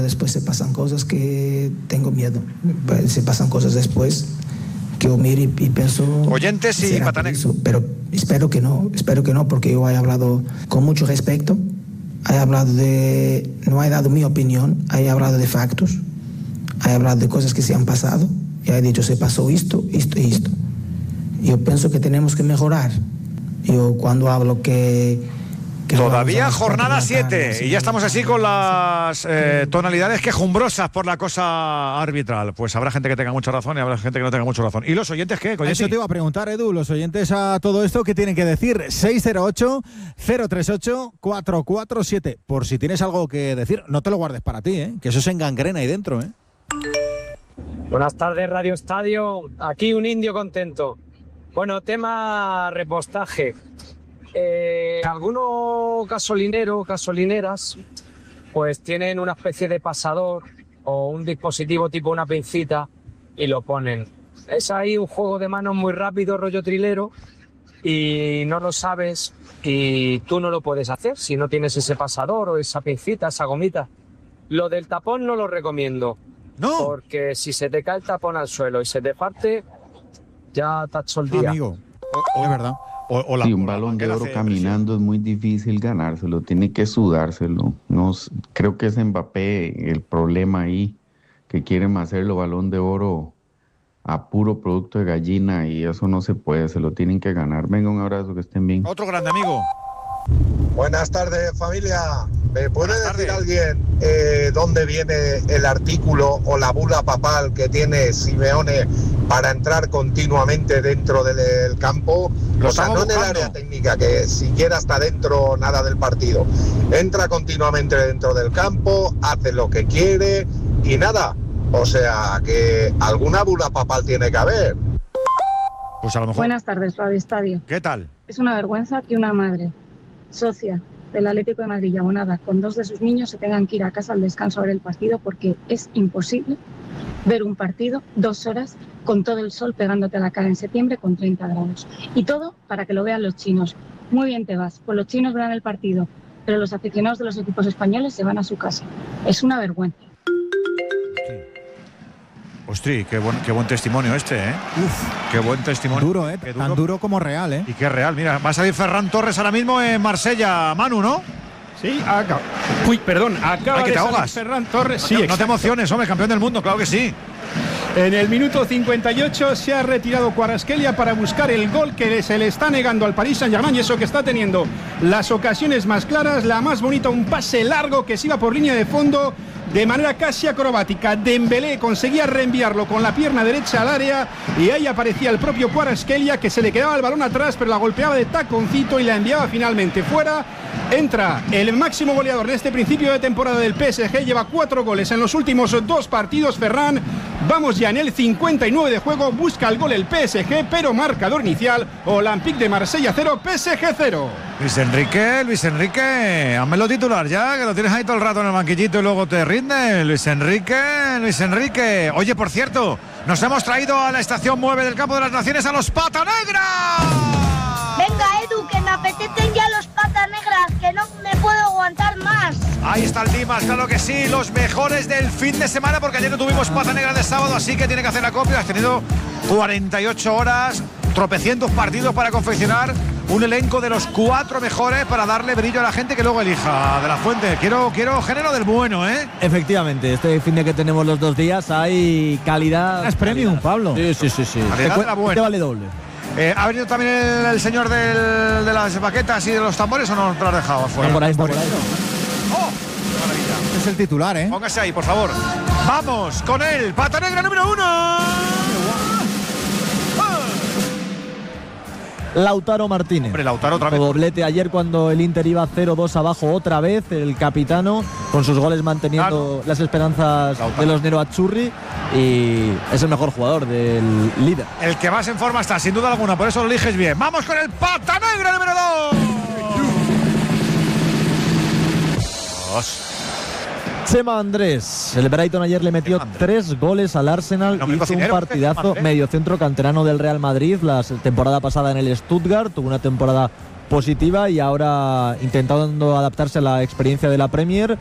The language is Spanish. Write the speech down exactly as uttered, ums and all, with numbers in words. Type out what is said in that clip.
pero después se pasan cosas que tengo miedo. Se pasan cosas después que yo miro y, y pienso... Oyentes y Patanegra. Pero espero que no, espero que no, porque yo he hablado con mucho respeto, he hablado de... no he dado mi opinión, he hablado de factos, he hablado de cosas que se han pasado, y he dicho, se pasó esto, esto y esto. Yo pienso que tenemos que mejorar. Yo cuando hablo que... que Todavía jornada siete y ya estamos así con las eh, tonalidades quejumbrosas por la cosa arbitral. Pues habrá gente que tenga mucha razón y habrá gente que no tenga mucha razón. ¿Y los oyentes qué? Oye, Eso sí. te iba a preguntar, Edu, los oyentes a todo esto, ¿qué tienen que decir? seis cero ocho, cero tres ocho, cuatro cuatro siete. Por si tienes algo que decir, no te lo guardes para ti, ¿eh? Que eso se engangrena ahí dentro, ¿eh? Buenas tardes, Radio Estadio. Aquí un indio contento. Bueno, tema repostaje. Eh, algunos gasolineros, gasolineras, pues tienen una especie de pasador o un dispositivo tipo una pincita y lo ponen. Es ahí un juego de manos muy rápido, rollo trilero, y no lo sabes y tú no lo puedes hacer si no tienes ese pasador o esa pincita, esa gomita. Lo del tapón no lo recomiendo. No. Porque si se te cae el tapón al suelo y se te parte, ya te has hecho el día. Amigo, O, o, es verdad. O, o la, sí, un o la balón de manguera oro hace caminando es muy difícil ganárselo, tiene que sudárselo. No, creo que es Mbappé el problema ahí, que quieren hacerlo balón de oro a puro producto de gallina y eso no se puede, se lo tienen que ganar. Venga, un abrazo, que estén bien. Otro grande amigo. Buenas tardes, familia. ¿Me puede Buenas decir tardes. alguien eh, dónde viene el artículo o la bula papal que tiene Simeone para entrar continuamente dentro del, del campo? Lo O sea, estamos no en el buscando. área técnica, que siquiera está dentro nada del partido. Entra continuamente dentro del campo, hace lo que quiere y nada. O sea, que alguna bula papal tiene que haber. Pues a lo mejor. Buenas tardes, Radio Estadio. ¿Qué tal? Es una vergüenza que una madre, socia del Atlético de Madrid y abonada con dos de sus niños, se tengan que ir a casa al descanso a ver el partido, porque es imposible ver un partido dos horas con todo el sol pegándote a la cara en septiembre con treinta grados. Y todo para que lo vean los chinos. Muy bien te vas, pues los chinos verán el partido, pero los aficionados de los equipos españoles se van a su casa. Es una vergüenza. Ostri, qué buen, qué buen testimonio este, ¿eh? Uf, Qué buen testimonio. duro, ¿eh? Qué Tan duro como real, ¿eh? Y qué real. Mira, va a salir Ferran Torres ahora mismo en Marsella, Manu, ¿no? Sí, acaba. Uy, perdón, acaba Ay, que de te salir ahogas. Ferran Torres. No, Sí, te- no te exacto. emociones, hombre, campeón del mundo, claro que sí. En el minuto cincuenta y ocho se ha retirado Kvaratskhelia para buscar el gol que se le está negando al Paris Saint-Germain, y eso que está teniendo las ocasiones más claras, la más bonita, un pase largo que se iba por línea de fondo de manera casi acrobática. Dembélé conseguía reenviarlo con la pierna derecha al área y ahí aparecía el propio Kvaratskhelia, que se le quedaba el balón atrás, pero la golpeaba de taconcito y la enviaba finalmente fuera. Entra el máximo goleador de este principio de temporada del P S G, lleva cuatro goles en los últimos dos partidos, Ferran. Vamos ya en el cincuenta y nueve de juego, busca el gol el P S G, pero marcador inicial, Olympique de Marsella cero, P S G cero. Luis Enrique, Luis Enrique, házmelo titular ya, que lo tienes ahí todo el rato en el banquillito y luego te rinde. Luis Enrique, Luis Enrique. Oye, por cierto, nos hemos traído a la estación nueve del Campo de las Naciones a los Patanegra. Venga, Edu, que me apetecen ya los patas negras, que no me puedo aguantar más. Ahí está el Dimas, claro que sí, los mejores del fin de semana, porque ayer no tuvimos Pata Negra de sábado, así que tiene que hacer acopio. Has tenido cuarenta y ocho horas, tropecientos partidos para confeccionar un elenco de los cuatro mejores para darle brillo a la gente que luego elija. De la Fuente, quiero, quiero género del bueno, ¿eh? Efectivamente, este fin de que tenemos los dos días hay calidad. Es premium, Pablo. Sí, sí, sí, sí. Calidad Te, de la cu- buena. te vale doble. Eh, ¿Ha venido también el, el señor del, de las baquetas y de los tambores o no te lo has dejado afuera? Por ahí, por ahí. ¡Oh! ¡Qué maravilla! Es el titular, ¿eh? Póngase ahí, por favor. Vamos con el Pata Negra número uno. Lautaro Martínez. Hombre, Lautaro otra vez. Doblete ayer cuando el Inter iba cero dos abajo otra vez, el capitano, con sus goles manteniendo Claro. las esperanzas Lautaro. de los Nero Azzurri, y es el mejor jugador del líder. El que más en forma está, sin duda alguna, por eso lo eliges bien. Vamos con el Pata Negra número dos. Chema Andrés, el Brighton ayer le metió tres goles al Arsenal, No me hizo un cocinero, partidazo, Chema Andrés. mediocentro canterano del Real Madrid, la temporada pasada en el Stuttgart, tuvo una temporada positiva y ahora intentando adaptarse a la experiencia de la Premier.